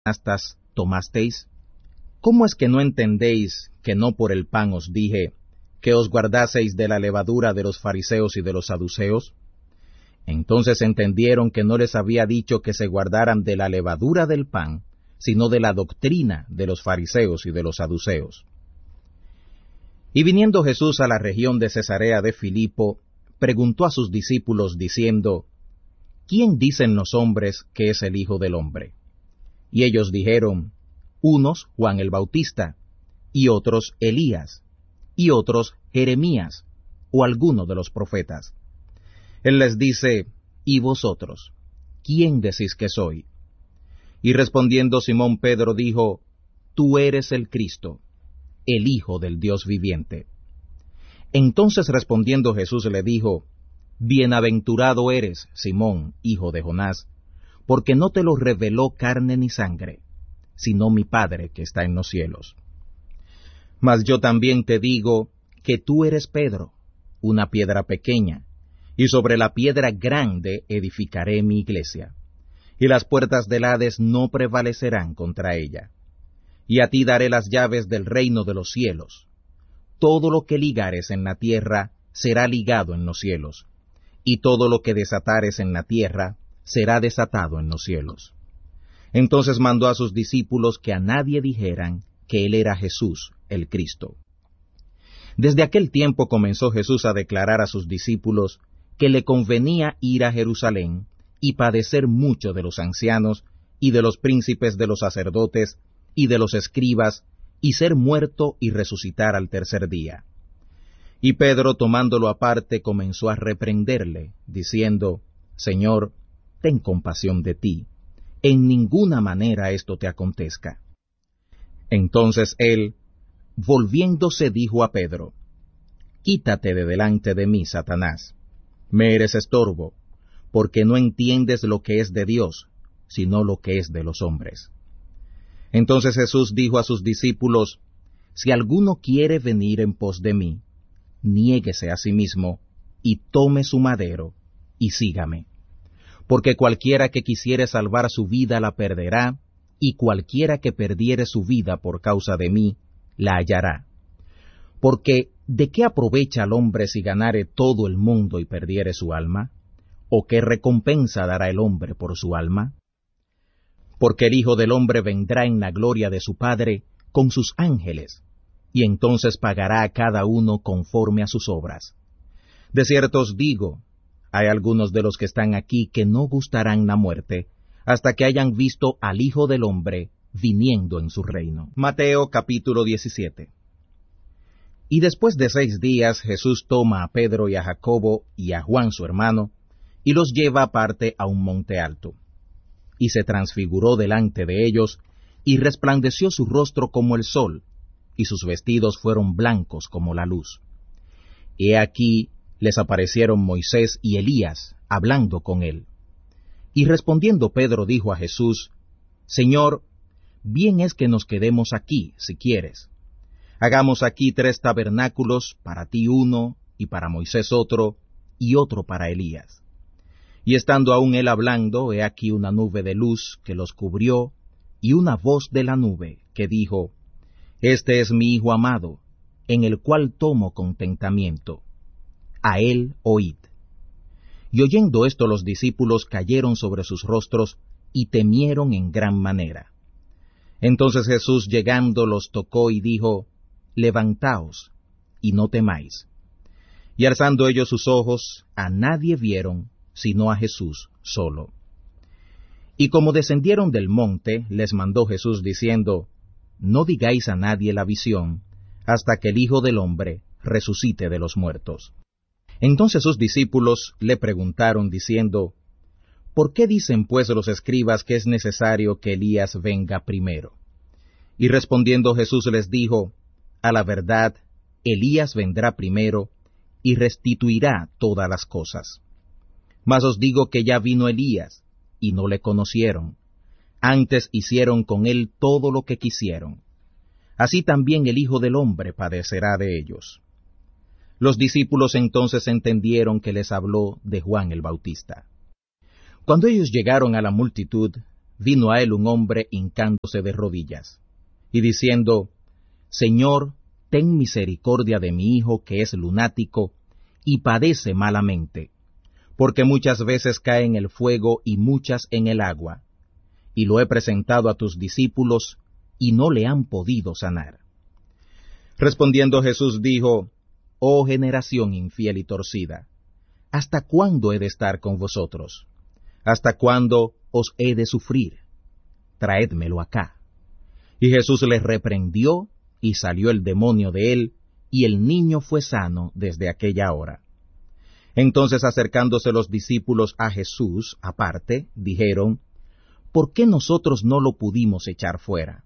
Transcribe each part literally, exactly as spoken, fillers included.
canastas tomasteis? ¿Cómo es que no entendéis que no por el pan os dije que os guardaseis de la levadura de los fariseos y de los saduceos? Entonces entendieron que no les había dicho que se guardaran de la levadura del pan, sino de la doctrina de los fariseos y de los saduceos. Y viniendo Jesús a la región de Cesarea de Filipo, preguntó a sus discípulos diciendo, ¿quién dicen los hombres que es el Hijo del Hombre? Y ellos dijeron, unos Juan el Bautista, y otros Elías, y otros Jeremías, o alguno de los profetas. Él les dice, ¿y vosotros? ¿Quién decís que soy? Y respondiendo Simón Pedro dijo, tú eres el Cristo, el Hijo del Dios viviente. Entonces respondiendo Jesús le dijo, bienaventurado eres, Simón, hijo de Jonás, porque no te lo reveló carne ni sangre, sino mi Padre que está en los cielos. Mas yo también te digo que tú eres Pedro, una piedra pequeña, y sobre la piedra grande edificaré mi iglesia, y las puertas del Hades no prevalecerán contra ella. Y a ti daré las llaves del reino de los cielos. Todo lo que ligares en la tierra será ligado en los cielos, y todo lo que desatares en la tierra será desatado en los cielos. Entonces mandó a sus discípulos que a nadie dijeran que él era Jesús, el Cristo. Desde aquel tiempo comenzó Jesús a declarar a sus discípulos que le convenía ir a Jerusalén y padecer mucho de los ancianos y de los príncipes de los sacerdotes y de los escribas, y ser muerto y resucitar al tercer día. Y Pedro, tomándolo aparte, comenzó a reprenderle, diciendo, Señor, ten compasión de ti, en ninguna manera esto te acontezca. Entonces él, volviéndose, dijo a Pedro, quítate de delante de mí, Satanás, me eres estorbo, porque no entiendes lo que es de Dios, sino lo que es de los hombres. Entonces Jesús dijo a sus discípulos, si alguno quiere venir en pos de mí, niéguese a sí mismo, y tome su madero, y sígame. Porque cualquiera que quisiere salvar su vida la perderá, y cualquiera que perdiere su vida por causa de mí, la hallará. Porque, ¿de qué aprovecha al hombre si ganare todo el mundo y perdiere su alma? ¿O qué recompensa dará el hombre por su alma? Porque el Hijo del Hombre vendrá en la gloria de su Padre con sus ángeles, y entonces pagará a cada uno conforme a sus obras. De cierto os digo, hay algunos de los que están aquí que no gustarán la muerte, hasta que hayan visto al Hijo del Hombre viniendo en su reino. Mateo capítulo diecisiete. Y después de seis días Jesús toma a Pedro y a Jacobo y a Juan su hermano, y los lleva aparte a un monte alto. Y se transfiguró delante de ellos, y resplandeció su rostro como el sol, y sus vestidos fueron blancos como la luz. He aquí les aparecieron Moisés y Elías, hablando con él. Y respondiendo Pedro dijo a Jesús, Señor, bien es que nos quedemos aquí, si quieres. Hagamos aquí tres tabernáculos, para ti uno, y para Moisés otro, y otro para Elías. Y estando aún él hablando, he aquí una nube de luz que los cubrió, y una voz de la nube que dijo, Este es mi Hijo amado, en el cual tomo contentamiento. A él oíd. Y oyendo esto los discípulos cayeron sobre sus rostros, y temieron en gran manera. Entonces Jesús llegando los tocó y dijo, Levantaos, y no temáis. Y alzando ellos sus ojos, a nadie vieron, sino a Jesús solo. Y como descendieron del monte, les mandó Jesús diciendo, No digáis a nadie la visión, hasta que el Hijo del Hombre resucite de los muertos. Entonces sus discípulos le preguntaron diciendo, ¿Por qué dicen pues los escribas que es necesario que Elías venga primero? Y respondiendo Jesús les dijo, A la verdad, Elías vendrá primero, y restituirá todas las cosas. Mas os digo que ya vino Elías, y no le conocieron. Antes hicieron con él todo lo que quisieron. Así también el Hijo del Hombre padecerá de ellos. Los discípulos entonces entendieron que les habló de Juan el Bautista. Cuando ellos llegaron a la multitud, vino a él un hombre hincándose de rodillas, y diciendo, Señor, ten misericordia de mi hijo que es lunático, y padece malamente, porque muchas veces cae en el fuego y muchas en el agua, y lo he presentado a tus discípulos, y no le han podido sanar. Respondiendo Jesús dijo, Oh generación infiel y torcida, ¿hasta cuándo he de estar con vosotros? ¿Hasta cuándo os he de sufrir? Traédmelo acá. Y Jesús les reprendió, y salió el demonio de él, y el niño fue sano desde aquella hora. Entonces acercándose los discípulos a Jesús, aparte, dijeron, ¿por qué nosotros no lo pudimos echar fuera?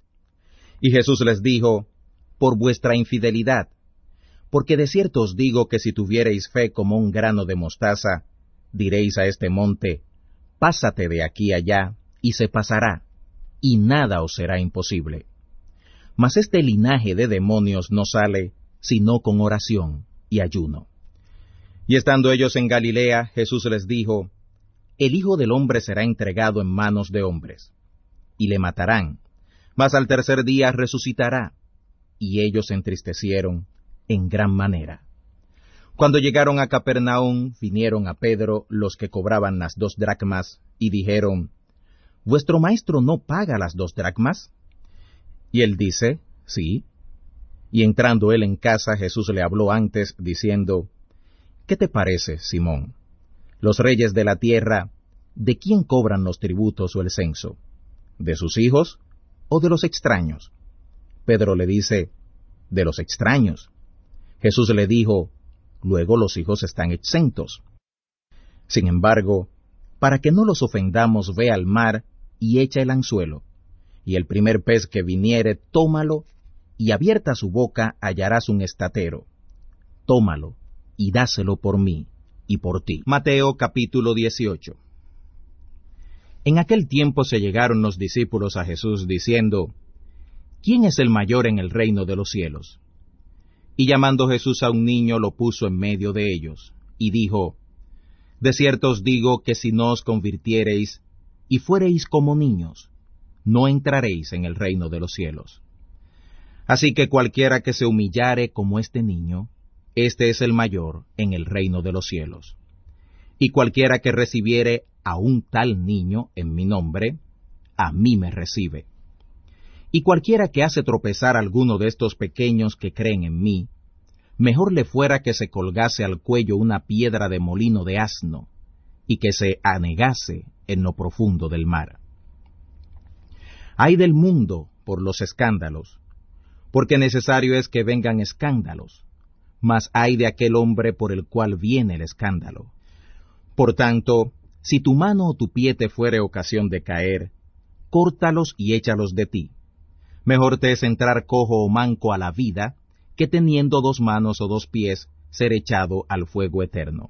Y Jesús les dijo, por vuestra infidelidad, porque de cierto os digo que si tuviereis fe como un grano de mostaza, diréis a este monte, pásate de aquí allá, y se pasará, y nada os será imposible. Mas este linaje de demonios no sale, sino con oración y ayuno. Y estando ellos en Galilea, Jesús les dijo, El Hijo del Hombre será entregado en manos de hombres, y le matarán, mas al tercer día resucitará. Y ellos se entristecieron en gran manera. Cuando llegaron a Capernaum, vinieron a Pedro los que cobraban las dos dracmas, y dijeron, ¿Vuestro maestro no paga las dos dracmas? Y él dice, Sí. Y entrando él en casa, Jesús le habló antes, diciendo, ¿Qué te parece, Simón? Los reyes de la tierra, ¿de quién cobran los tributos o el censo? ¿De sus hijos o de los extraños? Pedro le dice, de los extraños. Jesús le dijo, luego los hijos están exentos. Sin embargo, para que no los ofendamos, ve al mar y echa el anzuelo, y el primer pez que viniere, tómalo, y abierta su boca hallarás un estatero. Tómalo, y dáselo por mí y por ti. Mateo capítulo dieciocho. En aquel tiempo se llegaron los discípulos a Jesús diciendo, ¿quién es el mayor en el reino de los cielos? Y llamando Jesús a un niño lo puso en medio de ellos, y dijo, De cierto os digo que si no os convirtiereis y fuereis como niños, no entraréis en el reino de los cielos. Así que cualquiera que se humillare como este niño, este es el mayor en el reino de los cielos. Y cualquiera que recibiere a un tal niño en mi nombre, a mí me recibe. Y cualquiera que hace tropezar a alguno de estos pequeños que creen en mí, mejor le fuera que se colgase al cuello una piedra de molino de asno, y que se anegase en lo profundo del mar. Ay del mundo por los escándalos, porque necesario es que vengan escándalos, mas ay de aquel hombre por el cual viene el escándalo. Por tanto, si tu mano o tu pie te fuere ocasión de caer, córtalos y échalos de ti. Mejor te es entrar cojo o manco a la vida, que teniendo dos manos o dos pies, ser echado al fuego eterno.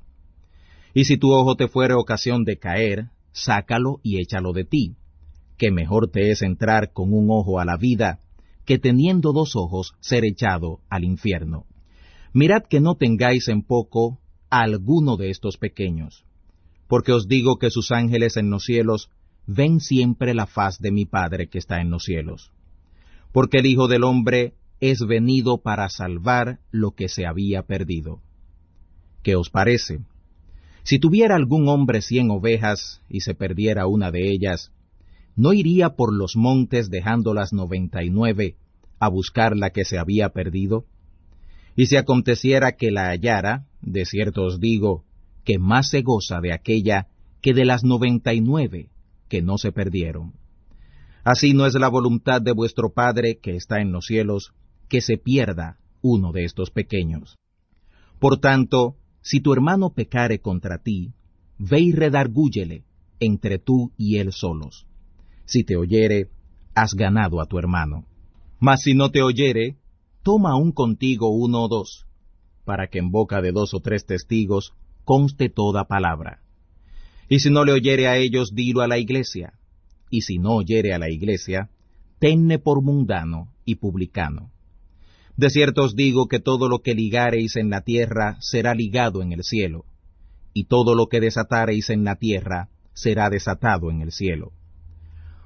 Y si tu ojo te fuere ocasión de caer, sácalo y échalo de ti, que mejor te es entrar con un ojo a la vida, que teniendo dos ojos, ser echado al infierno. Mirad que no tengáis en poco a alguno de estos pequeños, porque os digo que sus ángeles en los cielos ven siempre la faz de mi Padre que está en los cielos. Porque el Hijo del Hombre es venido para salvar lo que se había perdido. ¿Qué os parece? Si tuviera algún hombre cien ovejas, y se perdiera una de ellas, ¿no iría por los montes dejando las noventa y nueve a buscar la que se había perdido? Y si aconteciera que la hallara, de cierto os digo, que más se goza de aquella que de las noventa y nueve que no se perdieron. Así no es la voluntad de vuestro Padre que está en los cielos, que se pierda uno de estos pequeños. Por tanto, si tu hermano pecare contra ti, ve y redargúyele entre tú y él solos. Si te oyere, has ganado a tu hermano. Mas si no te oyere, toma aún contigo uno o dos, para que en boca de dos o tres testigos conste toda palabra. Y si no le oyere a ellos, dilo a la iglesia. Y si no oyere a la iglesia, tenle por mundano y publicano. De cierto os digo que todo lo que ligareis en la tierra será ligado en el cielo, y todo lo que desatareis en la tierra será desatado en el cielo.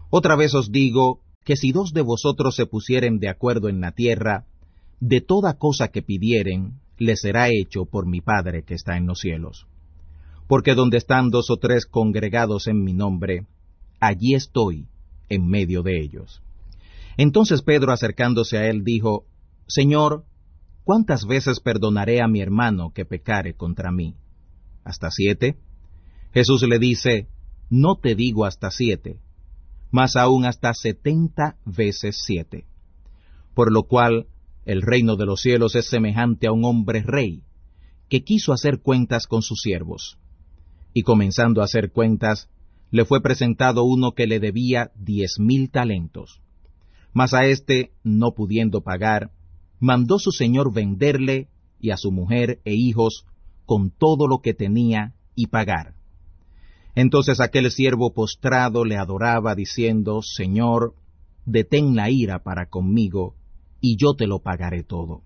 Otra vez os digo, que si dos de vosotros se pusieren de acuerdo en la tierra, de toda cosa que pidieren, les será hecho por mi Padre que está en los cielos. Porque donde están dos o tres congregados en mi nombre, allí estoy en medio de ellos. Entonces Pedro, acercándose a él, dijo, Señor, ¿cuántas veces perdonaré a mi hermano que pecare contra mí? ¿Hasta siete? Jesús le dice, no te digo hasta siete, mas aún hasta setenta veces siete. Por lo cual, el reino de los cielos es semejante a un hombre rey, que quiso hacer cuentas con sus siervos. Y comenzando a hacer cuentas, le fue presentado uno que le debía diez mil talentos. Mas a éste, no pudiendo pagar, mandó su señor venderle, y a su mujer e hijos, con todo lo que tenía, y pagar. Entonces aquel siervo postrado le adoraba, diciendo, Señor, detén la ira para conmigo, y yo te lo pagaré todo.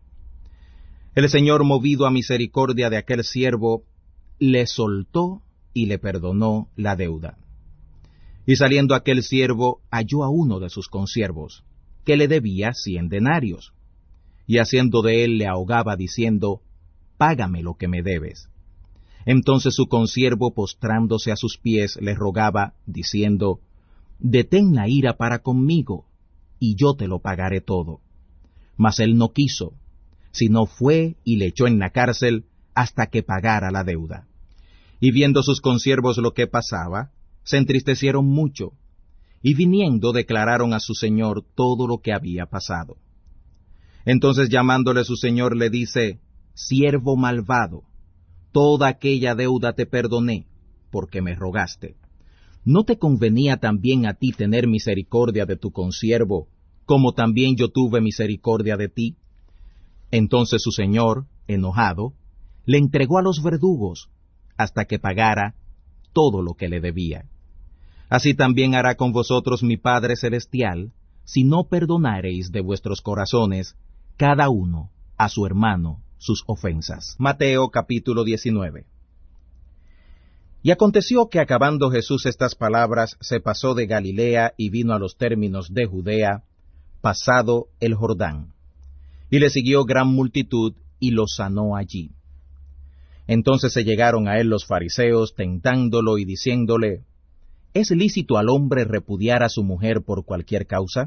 El Señor, movido a misericordia de aquel siervo, le soltó y le perdonó la deuda. Y saliendo aquel siervo, halló a uno de sus consiervos, que le debía cien denarios, y haciendo de él le ahogaba, diciendo, Págame lo que me debes. Entonces su consiervo, postrándose a sus pies, le rogaba, diciendo, Detén la ira para conmigo, y yo te lo pagaré todo. Mas él no quiso, sino fue y le echó en la cárcel hasta que pagara la deuda. Y viendo sus consiervos lo que pasaba, se entristecieron mucho, y viniendo declararon a su señor todo lo que había pasado. Entonces llamándole su señor le dice, Siervo malvado, toda aquella deuda te perdoné, porque me rogaste. ¿No te convenía también a ti tener misericordia de tu consiervo, como también yo tuve misericordia de ti? Entonces su señor, enojado, le entregó a los verdugos, hasta que pagara todo lo que le debía. Así también hará con vosotros mi Padre Celestial, si no perdonareis de vuestros corazones, cada uno a su hermano, sus ofensas. Mateo capítulo diecinueve. Y aconteció que acabando Jesús estas palabras, se pasó de Galilea y vino a los términos de Judea, pasado el Jordán. Y le siguió gran multitud, y lo sanó allí. Entonces se llegaron a él los fariseos, tentándolo y diciéndole, ¿es lícito al hombre repudiar a su mujer por cualquier causa?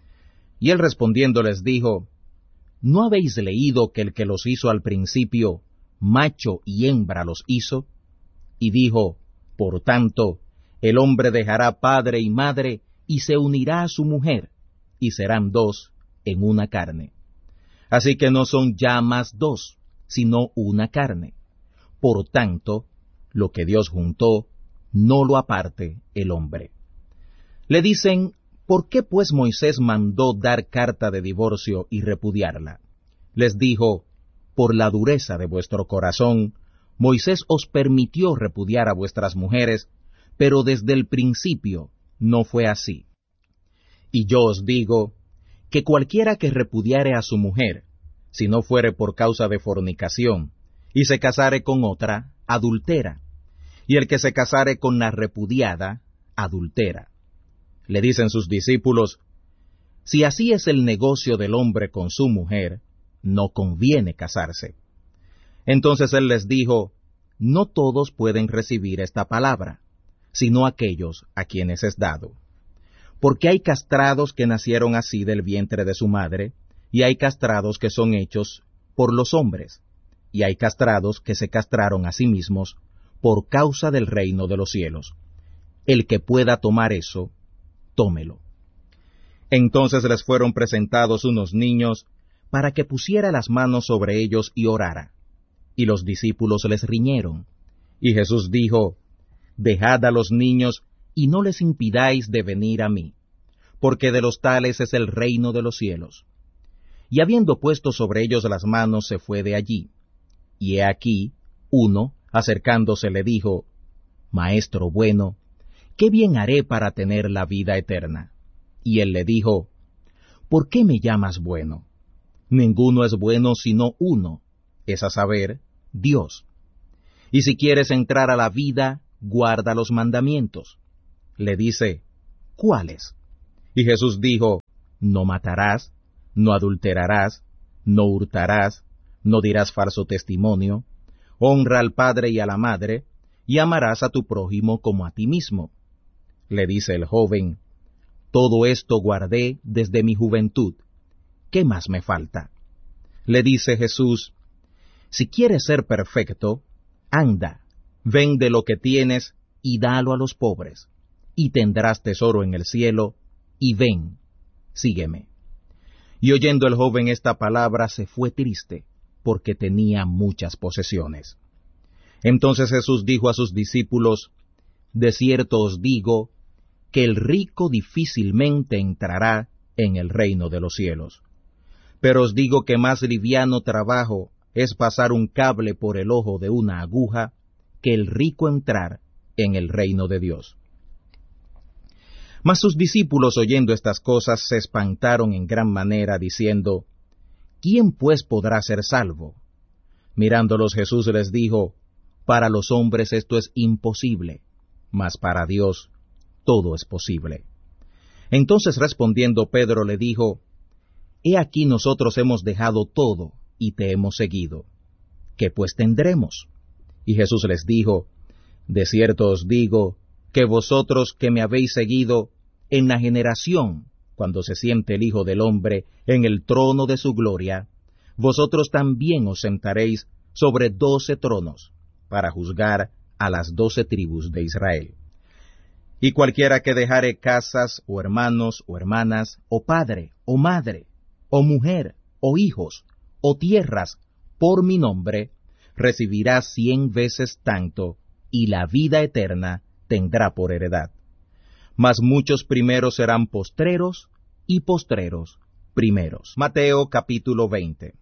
Y él respondiendo les dijo, ¿no habéis leído que el que los hizo al principio, macho y hembra los hizo? Y dijo, por tanto, el hombre dejará padre y madre, y se unirá a su mujer, y serán dos en una carne. Así que no son ya más dos, sino una carne. Por tanto, lo que Dios juntó, no lo aparte el hombre. Le dicen, ¿por qué pues Moisés mandó dar carta de divorcio y repudiarla? Les dijo, por la dureza de vuestro corazón, Moisés os permitió repudiar a vuestras mujeres, pero desde el principio no fue así. Y yo os digo, que cualquiera que repudiare a su mujer, si no fuere por causa de fornicación, y se casare con otra, adultera, y el que se casare con la repudiada, adultera. Le dicen sus discípulos, si así es el negocio del hombre con su mujer, no conviene casarse. Entonces él les dijo, no todos pueden recibir esta palabra, sino aquellos a quienes es dado. Porque hay castrados que nacieron así del vientre de su madre, y hay castrados que son hechos por los hombres, y hay castrados que se castraron a sí mismos por causa del reino de los cielos. El que pueda tomar eso, tómelo. Entonces les fueron presentados unos niños, para que pusiera las manos sobre ellos y orara. Y los discípulos les riñeron. Y Jesús dijo, dejad a los niños, y no les impidáis de venir a mí, porque de los tales es el reino de los cielos. Y habiendo puesto sobre ellos las manos, se fue de allí. Y he aquí, uno, acercándose, le dijo, Maestro bueno, ¿qué bien haré para tener la vida eterna? Y él le dijo, ¿por qué me llamas bueno? Ninguno es bueno sino uno, es a saber, Dios. Y si quieres entrar a la vida, guarda los mandamientos. Le dice, ¿cuáles? Y Jesús dijo, no matarás, no adulterarás, no hurtarás, no dirás falso testimonio, honra al padre y a la madre, y amarás a tu prójimo como a ti mismo. Le dice el joven, todo esto guardé desde mi juventud. ¿Qué más me falta? Le dice Jesús, si quieres ser perfecto, anda, vende lo que tienes y dalo a los pobres, y tendrás tesoro en el cielo, y ven, sígueme. Y oyendo el joven esta palabra se fue triste, porque tenía muchas posesiones. Entonces Jesús dijo a sus discípulos, de cierto os digo, que el rico difícilmente entrará en el reino de los cielos. Pero os digo que más liviano trabajo es pasar un cable por el ojo de una aguja, que el rico entrar en el reino de Dios. Mas sus discípulos, oyendo estas cosas, se espantaron en gran manera, diciendo, ¿quién pues podrá ser salvo? Mirándolos Jesús les dijo, para los hombres esto es imposible, mas para Dios todo es posible. Entonces respondiendo Pedro le dijo, he aquí nosotros hemos dejado todo y te hemos seguido. ¿Qué pues tendremos? Y Jesús les dijo, de cierto os digo, que vosotros que me habéis seguido, en la generación, cuando se siente el Hijo del Hombre en el trono de su gloria, vosotros también os sentaréis sobre doce tronos, para juzgar a las doce tribus de Israel. Y cualquiera que dejare casas, o hermanos, o hermanas, o padre, o madre, o mujer, o hijos, o tierras, por mi nombre, recibirá cien veces tanto, y la vida eterna tendrá por heredad. Mas muchos primeros serán postreros, y postreros primeros. Mateo capítulo veinte.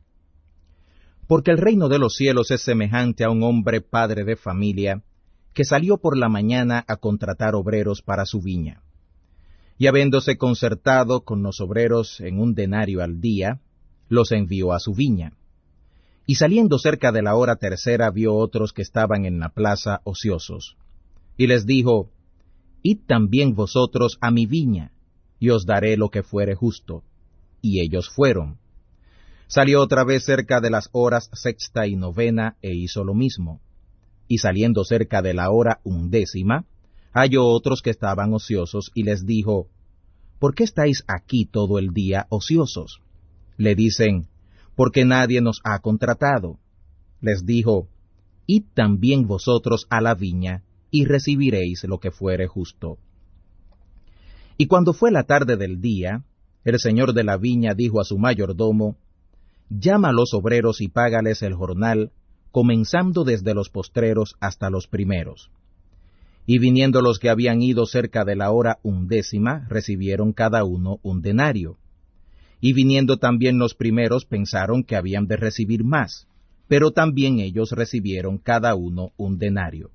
Porque el reino de los cielos es semejante a un hombre padre de familia, que salió por la mañana a contratar obreros para su viña. Y habiéndose concertado con los obreros en un denario al día, los envió a su viña. Y saliendo cerca de la hora tercera vio otros que estaban en la plaza ociosos. Y les dijo, id también vosotros a mi viña, y os daré lo que fuere justo. Y ellos fueron. Salió otra vez cerca de las horas sexta y novena, e hizo lo mismo. Y saliendo cerca de la hora undécima, halló otros que estaban ociosos, y les dijo, ¿por qué estáis aquí todo el día ociosos? Le dicen, porque nadie nos ha contratado. Les dijo, id también vosotros a la viña, y recibiréis lo que fuere justo. Y cuando fue la tarde del día, el señor de la viña dijo a su mayordomo, llama a los obreros y págales el jornal, comenzando desde los postreros hasta los primeros. Y viniendo los que habían ido cerca de la hora undécima, recibieron cada uno un denario. Y viniendo también los primeros, pensaron que habían de recibir más, pero también ellos recibieron cada uno un denario.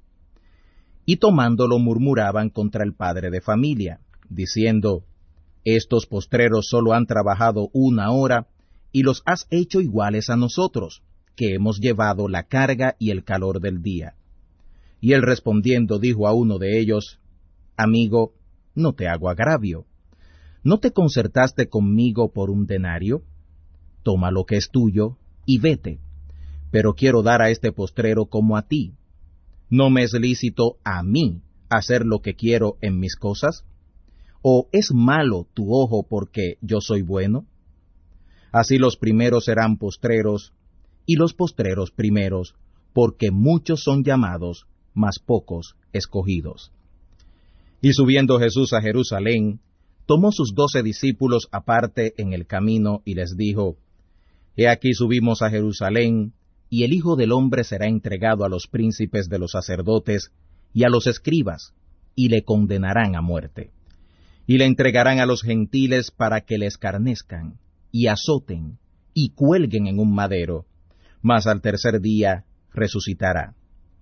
Y tomándolo murmuraban contra el padre de familia, diciendo, estos postreros solo han trabajado una hora, y los has hecho iguales a nosotros, que hemos llevado la carga y el calor del día. Y él respondiendo dijo a uno de ellos, amigo, no te hago agravio. ¿No te concertaste conmigo por un denario? Toma lo que es tuyo y vete. Pero quiero dar a este postrero como a ti. ¿No me es lícito a mí hacer lo que quiero en mis cosas? ¿O es malo tu ojo porque yo soy bueno? Así los primeros serán postreros, y los postreros primeros, porque muchos son llamados, mas pocos escogidos. Y subiendo Jesús a Jerusalén, tomó sus doce discípulos aparte en el camino, y les dijo, He aquí subimos a Jerusalén, y el Hijo del Hombre será entregado a los príncipes de los sacerdotes y a los escribas, y le condenarán a muerte. Y le entregarán a los gentiles para que le escarnezcan, y azoten, y cuelguen en un madero, mas al tercer día resucitará.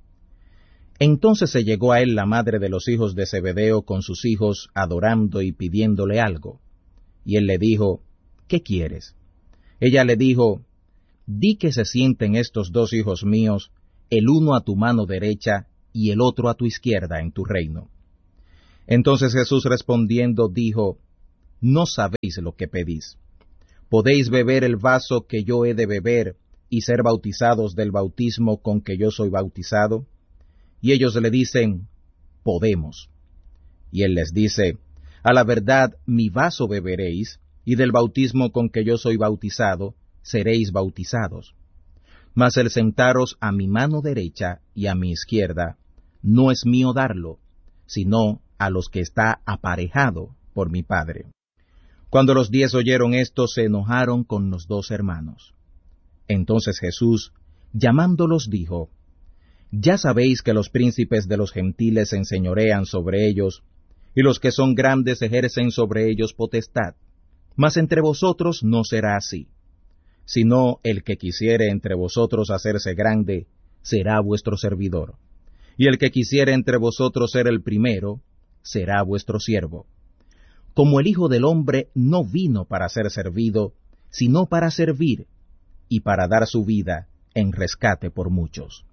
Entonces se llegó a él la madre de los hijos de Zebedeo con sus hijos, adorando y pidiéndole algo. Y él le dijo, ¿qué quieres? Ella le dijo, di que se sienten estos dos hijos míos, el uno a tu mano derecha y el otro a tu izquierda en tu reino. Entonces Jesús respondiendo dijo, no sabéis lo que pedís. ¿Podéis beber el vaso que yo he de beber y ser bautizados del bautismo con que yo soy bautizado? Y ellos le dicen, podemos. Y él les dice, a la verdad mi vaso beberéis, y del bautismo con que yo soy bautizado, seréis bautizados. Mas el sentaros a mi mano derecha y a mi izquierda, no es mío darlo, sino a los que está aparejado por mi Padre. Cuando los diez oyeron esto, se enojaron con los dos hermanos. Entonces Jesús, llamándolos, dijo, ya sabéis que los príncipes de los gentiles se enseñorean sobre ellos, y los que son grandes ejercen sobre ellos potestad. Mas entre vosotros no será así, sino el que quisiere entre vosotros hacerse grande, será vuestro servidor. Y el que quisiere entre vosotros ser el primero, será vuestro siervo. Como el Hijo del Hombre no vino para ser servido, sino para servir, y para dar su vida en rescate por muchos.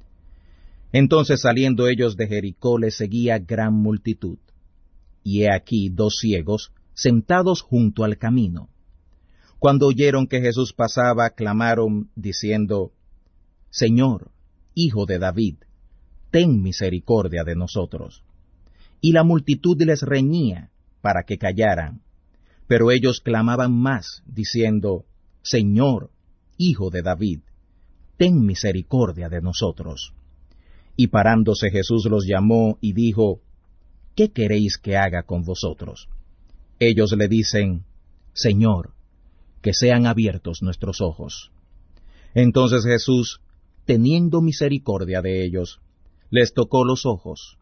Entonces saliendo ellos de Jericó les seguía gran multitud, y he aquí dos ciegos sentados junto al camino. Cuando oyeron que Jesús pasaba, clamaron, diciendo, Señor, Hijo de David, ten misericordia de nosotros. Y la multitud les reñía para que callaran, pero ellos clamaban más, diciendo, Señor, Hijo de David, ten misericordia de nosotros. Y parándose Jesús los llamó y dijo, ¿qué queréis que haga con vosotros? Ellos le dicen, Señor, que sean abiertos nuestros ojos. Entonces Jesús, teniendo misericordia de ellos, les tocó los ojos.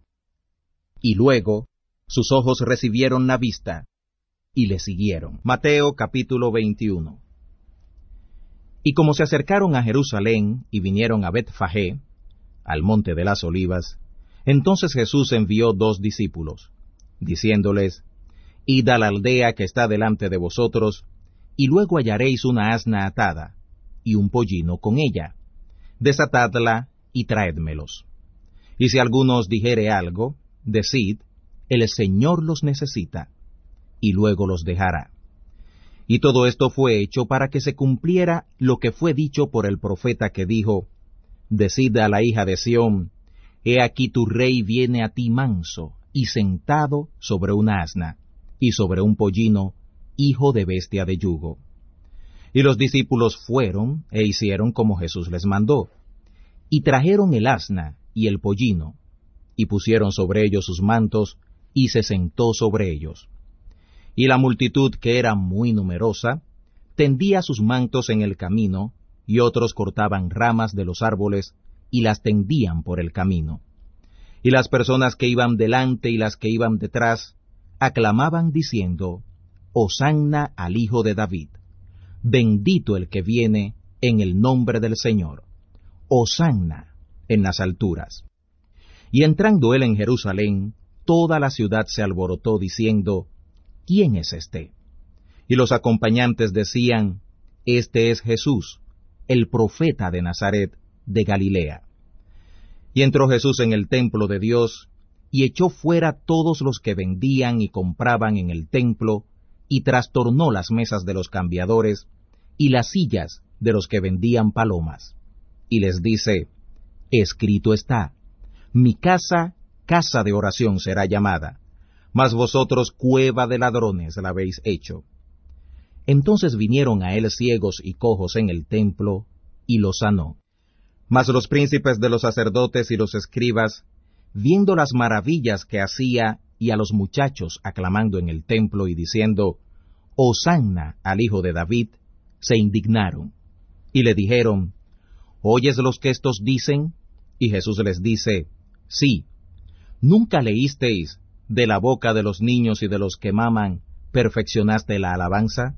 Y luego sus ojos recibieron la vista, y le siguieron. Mateo capítulo veintiuno. Y como se acercaron a Jerusalén y vinieron a Betfagé, al monte de las olivas, entonces Jesús envió dos discípulos, diciéndoles, Id a la aldea que está delante de vosotros, y luego hallaréis una asna atada, y un pollino con ella. Desatadla y traédmelos. Y si alguno os dijere algo, decid, el Señor los necesita, y luego los dejará. Y todo esto fue hecho para que se cumpliera lo que fue dicho por el profeta que dijo, Decid a la hija de Sión, he aquí tu rey viene a ti manso, y sentado sobre una asna, y sobre un pollino, hijo de bestia de yugo. Y los discípulos fueron e hicieron como Jesús les mandó, y trajeron el asna y el pollino, y pusieron sobre ellos sus mantos, y se sentó sobre ellos. Y la multitud, que era muy numerosa, tendía sus mantos en el camino, y otros cortaban ramas de los árboles, y las tendían por el camino. Y las personas que iban delante y las que iban detrás, aclamaban diciendo, Hosanna al Hijo de David, bendito el que viene en el nombre del Señor, Hosanna en las alturas. Y entrando él en Jerusalén, toda la ciudad se alborotó diciendo, ¿quién es este? Y los acompañantes decían, Este es Jesús, el profeta de Nazaret, de Galilea. Y entró Jesús en el templo de Dios, y echó fuera todos los que vendían y compraban en el templo, y trastornó las mesas de los cambiadores, y las sillas de los que vendían palomas. Y les dice, Escrito está, mi casa, casa de oración será llamada, mas vosotros cueva de ladrones la habéis hecho. Entonces vinieron a él ciegos y cojos en el templo, y los sanó. Mas los príncipes de los sacerdotes y los escribas, viendo las maravillas que hacía, y a los muchachos aclamando en el templo y diciendo, Hosanna al Hijo de David, se indignaron, y le dijeron, ¿oyes los que estos dicen? Y Jesús les dice, Sí. ¿Nunca leísteis, de la boca de los niños y de los que maman, perfeccionaste la alabanza?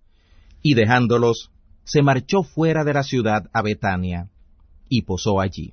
Y dejándolos, se marchó fuera de la ciudad a Betania, y posó allí.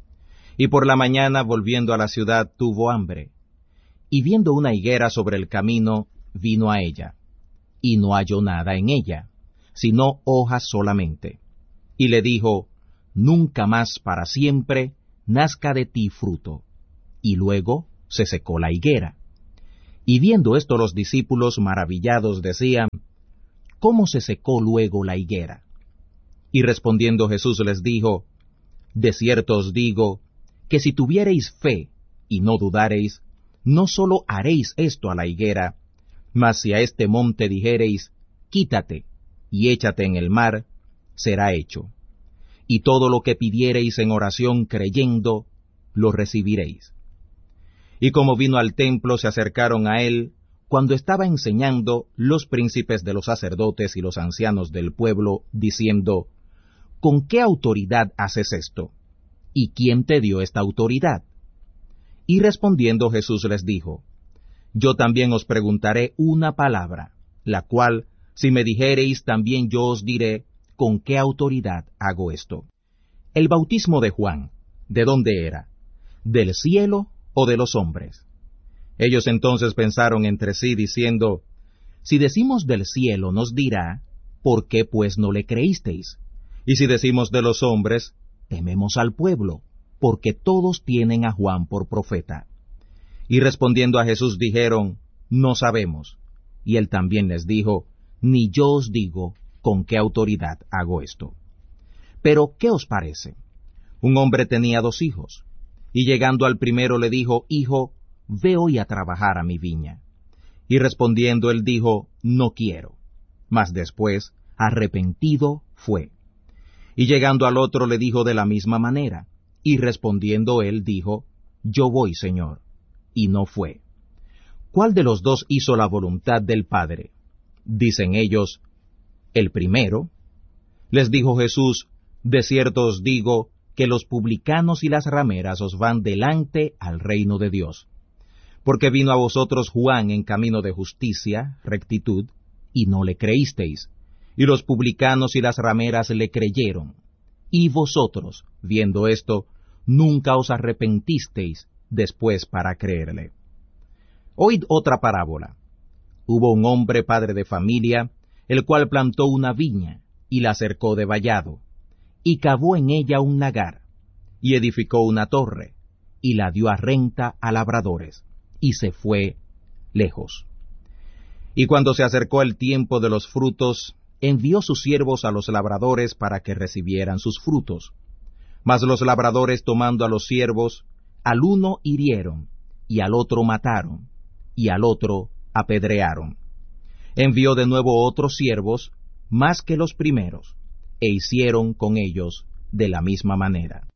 Y por la mañana, volviendo a la ciudad, tuvo hambre, y viendo una higuera sobre el camino, vino a ella, y no halló nada en ella, sino hojas solamente. Y le dijo, Nunca más para siempre nazca de ti fruto. Y luego se secó la higuera. Y viendo esto los discípulos maravillados decían, ¿cómo se secó luego la higuera? Y respondiendo Jesús les dijo, de cierto os digo, que si tuviereis fe y no dudareis, no sólo haréis esto a la higuera, mas si a este monte dijereis, quítate y échate en el mar, será hecho. Y todo lo que pidiereis en oración creyendo, lo recibiréis. Y como vino al templo, se acercaron a él, cuando estaba enseñando, los príncipes de los sacerdotes y los ancianos del pueblo, diciendo, ¿con qué autoridad haces esto? ¿Y quién te dio esta autoridad? Y respondiendo Jesús les dijo, yo también os preguntaré una palabra, la cual, si me dijereis, también yo os diré, ¿con qué autoridad hago esto? El bautismo de Juan, ¿de dónde era? ¿Del cielo o de los hombres? Ellos entonces pensaron entre sí, diciendo, si decimos del cielo, nos dirá, ¿por qué pues no le creísteis? Y si decimos de los hombres, tememos al pueblo, porque todos tienen a Juan por profeta. Y respondiendo a Jesús dijeron, no sabemos. Y él también les dijo, ni yo os digo con qué autoridad hago esto. Pero, ¿qué os parece? Un hombre tenía dos hijos, y llegando al primero le dijo, hijo, ve hoy a trabajar a mi viña. Y respondiendo él dijo, no quiero. Mas después, arrepentido, fue. Y llegando al otro le dijo de la misma manera, y respondiendo él dijo, yo voy, Señor, y no fue. ¿Cuál de los dos hizo la voluntad del Padre? Dicen ellos, el primero. Les dijo Jesús, de cierto os digo, que los publicanos y las rameras os van delante al reino de Dios. Porque vino a vosotros Juan en camino de justicia, rectitud, y no le creísteis, y los publicanos y las rameras le creyeron. Y vosotros, viendo esto, nunca os arrepentisteis después para creerle. Oíd otra parábola. Hubo un hombre padre de familia, el cual plantó una viña, y la cercó de vallado, y cavó en ella un lagar, y edificó una torre, y la dio a renta a labradores, y se fue lejos. Y cuando se acercó el tiempo de los frutos, envió sus siervos a los labradores para que recibieran sus frutos. Mas los labradores, tomando a los siervos, al uno hirieron, y al otro mataron, y al otro apedrearon. Envió de nuevo otros siervos, más que los primeros, e hicieron con ellos de la misma manera.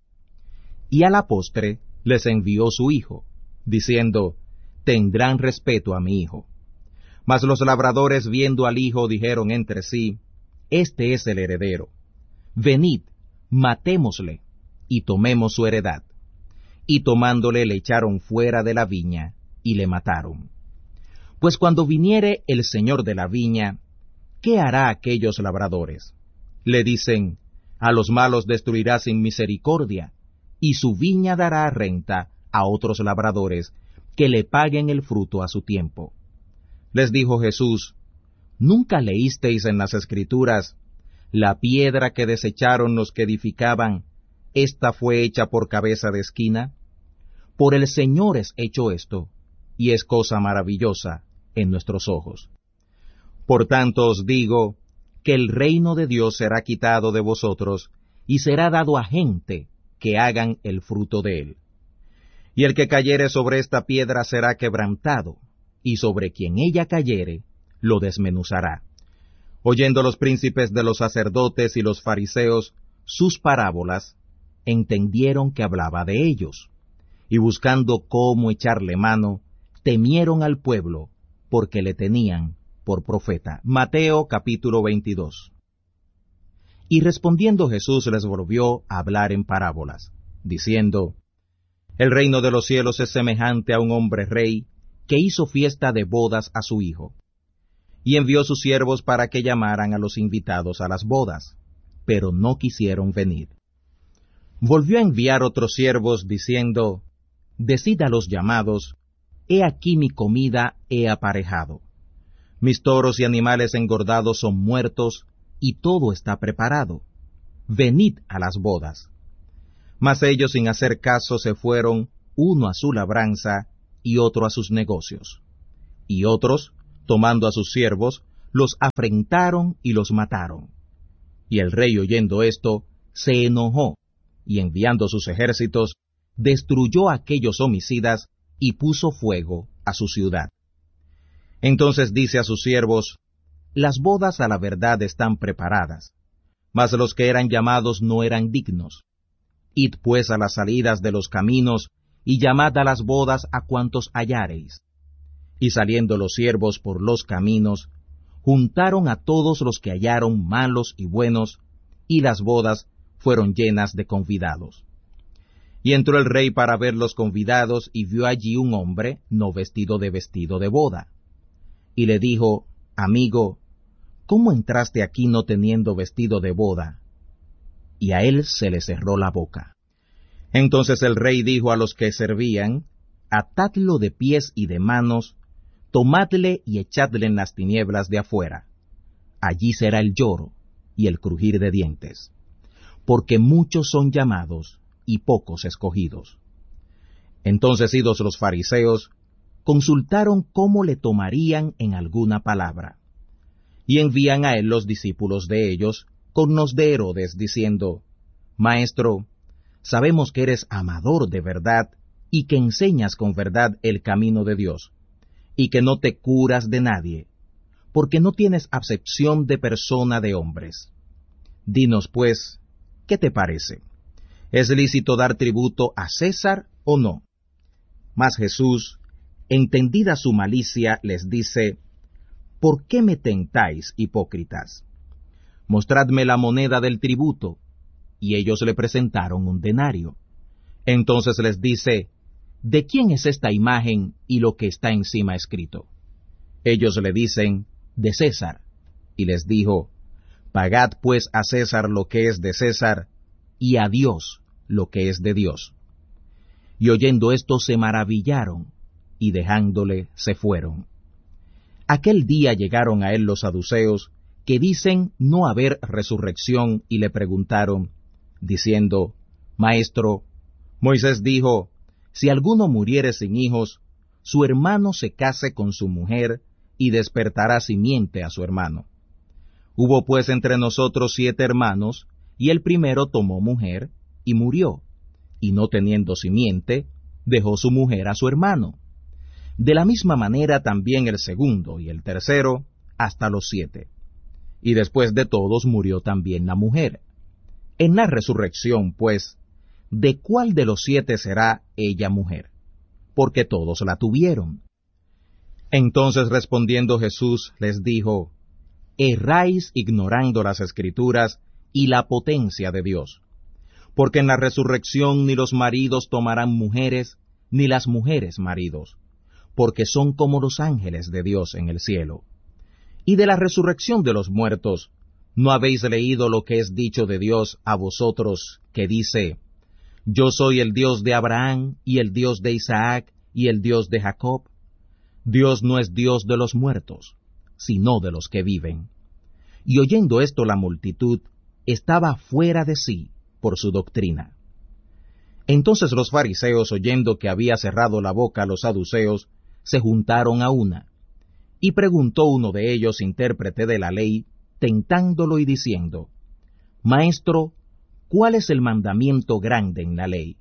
Y a la postre les envió su hijo, diciendo, tendrán respeto a mi hijo. Mas los labradores, viendo al hijo, dijeron entre sí, este es el heredero. Venid, matémosle, y tomemos su heredad. Y tomándole le echaron fuera de la viña, y le mataron. Pues cuando viniere el señor de la viña, ¿qué hará aquellos labradores? Le dicen, a los malos destruirá sin misericordia, y su viña dará renta a otros labradores, que le paguen el fruto a su tiempo. Les dijo Jesús, ¿nunca leísteis en las Escrituras, la piedra que desecharon los que edificaban, esta fue hecha por cabeza de esquina? Por el Señor es hecho esto, y es cosa maravillosa en nuestros ojos. Por tanto os digo, que el reino de Dios será quitado de vosotros, y será dado a gente que hagan el fruto de él. Y el que cayere sobre esta piedra será quebrantado, y sobre quien ella cayere, lo desmenuzará. Oyendo los príncipes de los sacerdotes y los fariseos sus parábolas, entendieron que hablaba de ellos, y buscando cómo echarle mano, temieron al pueblo, porque le tenían por profeta. Mateo capítulo veintidós. Y respondiendo Jesús les volvió a hablar en parábolas, diciendo, el reino de los cielos es semejante a un hombre rey, que hizo fiesta de bodas a su hijo, y envió sus siervos para que llamaran a los invitados a las bodas, pero no quisieron venir. Volvió a enviar otros siervos, diciendo, decid a los llamados, he aquí mi comida he aparejado. Mis toros y animales engordados son muertos, y todo está preparado. Venid a las bodas. Mas ellos sin hacer caso se fueron, uno a su labranza, y otro a sus negocios. y otros, tomando a sus siervos, los afrentaron y los mataron. Y el rey, oyendo esto, se enojó, y enviando sus ejércitos, destruyó a aquellos homicidas y puso fuego a su ciudad. Entonces dice a sus siervos: Las bodas a la verdad están preparadas, mas los que eran llamados no eran dignos. Id pues a las salidas de los caminos, y llamad a las bodas a cuantos hallareis. Y saliendo los siervos por los caminos, juntaron a todos los que hallaron, malos y buenos, y las bodas fueron llenas de convidados. Y entró el rey para ver los convidados, y vio allí un hombre no vestido de vestido de boda. Y le dijo: Amigo, ¿cómo entraste aquí no teniendo vestido de boda? Y a él se le cerró la boca. Entonces el rey dijo a los que servían: Atadlo de pies y de manos, tomadle y echadle en las tinieblas de afuera. Allí será el lloro y el crujir de dientes, porque muchos son llamados y pocos escogidos. Entonces, idos los fariseos, consultaron cómo le tomarían en alguna palabra. Y envían a él los discípulos de ellos, con los de Herodes, diciendo: Maestro, sabemos que eres amador de verdad, y que enseñas con verdad el camino de Dios, y que no te curas de nadie, porque no tienes acepción de persona de hombres. Dinos pues, ¿qué te parece? ¿Es lícito dar tributo a César o no? Mas Jesús, entendida su malicia, les dice: ¿Por qué me tentáis, hipócritas? Mostradme la moneda del tributo. Y ellos le presentaron un denario. Entonces les dice: ¿De quién es esta imagen y lo que está encima escrito? Ellos le dicen: De César. Y les dijo: Pagad pues a César lo que es de César, y a Dios lo que es de Dios. Y oyendo esto se maravillaron, y dejándole se fueron. Aquel día llegaron a él los saduceos, que dicen no haber resurrección, y le preguntaron, diciendo: Maestro, Moisés dijo: Si alguno muriere sin hijos, su hermano se case con su mujer, y despertará simiente a su hermano. Hubo pues entre nosotros siete hermanos, y el primero tomó mujer, y murió, y no teniendo simiente, dejó su mujer a su hermano. De la misma manera también el segundo y el tercero, hasta los siete. Y después de todos murió también la mujer. En la resurrección, pues, ¿de cuál de los siete será ella mujer? Porque todos la tuvieron. Entonces respondiendo Jesús les dijo: Erráis ignorando las Escrituras y la potencia de Dios. Porque en la resurrección ni los maridos tomarán mujeres, ni las mujeres maridos, porque son como los ángeles de Dios en el cielo. Y de la resurrección de los muertos, ¿no habéis leído lo que es dicho de Dios a vosotros, que dice: Yo soy el Dios de Abraham, y el Dios de Isaac, y el Dios de Jacob? Dios no es Dios de los muertos, sino de los que viven. Y oyendo esto la multitud estaba fuera de sí por su doctrina. Entonces los fariseos, oyendo que había cerrado la boca a los saduceos, se juntaron a una. Y preguntó uno de ellos, intérprete de la ley, tentándolo y diciendo: Maestro, ¿cuál es el mandamiento grande en la ley?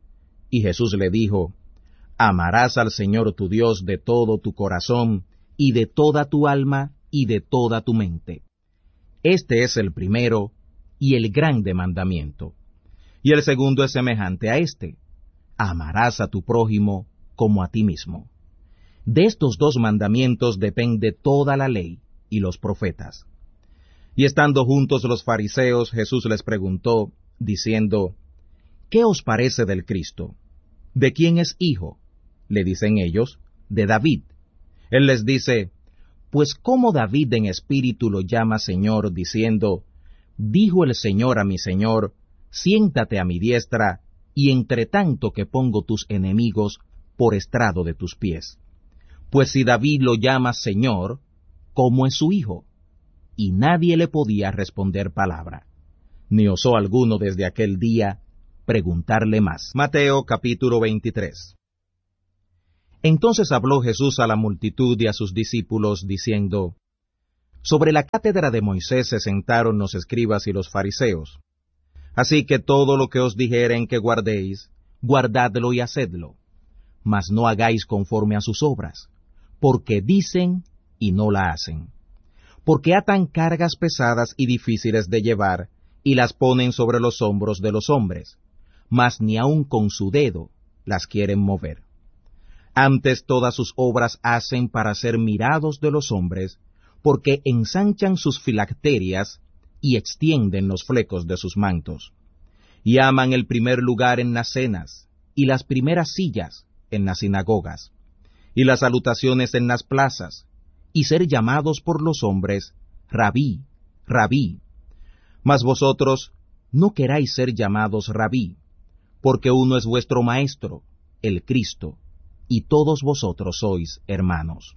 Y Jesús le dijo: Amarás al Señor tu Dios de todo tu corazón, y de toda tu alma, y de toda tu mente. Este es el primero y el grande mandamiento. Y el segundo es semejante a este: amarás a tu prójimo como a ti mismo. De estos dos mandamientos depende toda la ley y los profetas. Y estando juntos los fariseos, Jesús les preguntó, diciendo: ¿Qué os parece del Cristo? ¿De quién es hijo? Le dicen ellos: de David. Él les dice: Pues cómo David en espíritu lo llama Señor, diciendo: Dijo el Señor a mi Señor: Siéntate a mi diestra, y entre tanto que pongo tus enemigos por estrado de tus pies. Pues si David lo llama Señor, ¿cómo es su hijo? Y nadie le podía responder palabra, ni osó alguno desde aquel día preguntarle más. Mateo capítulo veintitrés. Entonces habló Jesús a la multitud y a sus discípulos, diciendo, Sobre la cátedra de Moisés se sentaron los escribas y los fariseos. Así que todo lo que os dijeren que guardéis, guardadlo y hacedlo, mas no hagáis conforme a sus obras, porque dicen y no la hacen. Porque atan cargas pesadas y difíciles de llevar, y las ponen sobre los hombros de los hombres, mas ni aun con su dedo las quieren mover. Antes todas sus obras hacen para ser mirados de los hombres, porque ensanchan sus filacterias y extienden los flecos de sus mantos. Y aman el primer lugar en las cenas, y las primeras sillas en las sinagogas, y las salutaciones en las plazas, y ser llamados por los hombres, Rabí, Rabí. Mas vosotros no queráis ser llamados Rabí, porque uno es vuestro Maestro, el Cristo, y todos vosotros sois hermanos.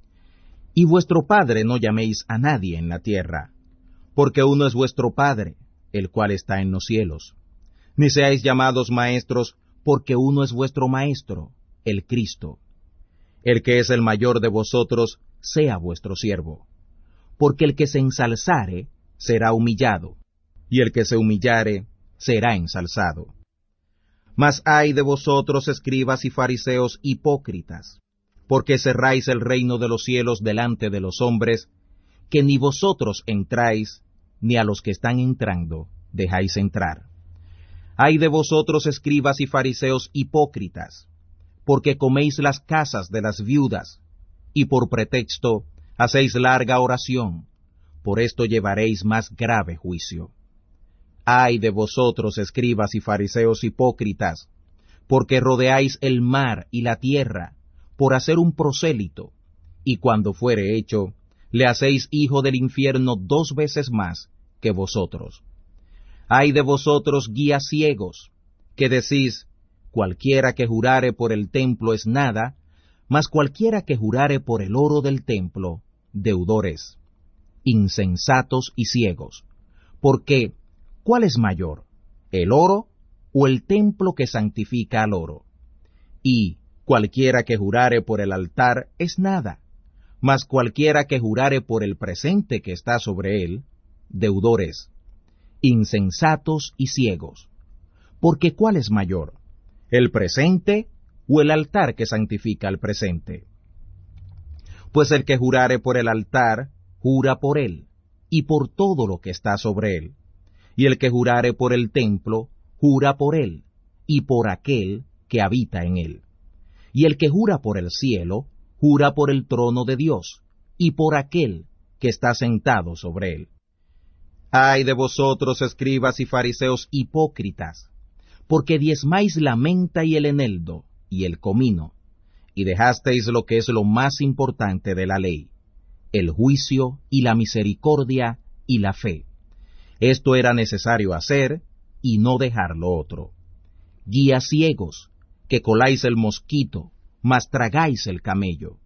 Y vuestro Padre no llaméis a nadie en la tierra, porque uno es vuestro Padre, el cual está en los cielos. Ni seáis llamados maestros, porque uno es vuestro Maestro, el Cristo. El que es el mayor de vosotros, sea vuestro siervo. Porque el que se ensalzare, será humillado, y el que se humillare, será ensalzado. Mas ay de vosotros, escribas y fariseos hipócritas, porque cerráis el reino de los cielos delante de los hombres, que ni vosotros entráis, ni a los que están entrando dejáis entrar. Ay de vosotros, escribas y fariseos hipócritas, porque coméis las casas de las viudas, y por pretexto hacéis larga oración, por esto llevaréis más grave juicio. Ay de vosotros, escribas y fariseos hipócritas, porque rodeáis el mar y la tierra, por hacer un prosélito, y cuando fuere hecho, le hacéis hijo del infierno dos veces más que vosotros. Ay de vosotros, guías ciegos, que decís, cualquiera que jurare por el templo es nada, mas cualquiera que jurare por el oro del templo, deudor es. Insensatos y ciegos, porque, ¿cuál es mayor, el oro o el templo que santifica al oro? Y cualquiera que jurare por el altar es nada, mas cualquiera que jurare por el presente que está sobre él, deudor es. Insensatos y ciegos, porque ¿cuál es mayor, el presente o el altar que santifica al presente? Pues el que jurare por el altar, jura por él, y por todo lo que está sobre él. Y el que jurare por el templo, jura por él, y por aquel que habita en él. Y el que jura por el cielo, jura por el trono de Dios, y por aquel que está sentado sobre él. Ay de vosotros, escribas y fariseos hipócritas, porque diezmáis la menta y el eneldo, y el comino, y dejasteis lo que es lo más importante de la ley, el juicio y la misericordia y la fe. Esto era necesario hacer, y no dejar lo otro. Guías ciegos, que coláis el mosquito, mas tragáis el camello.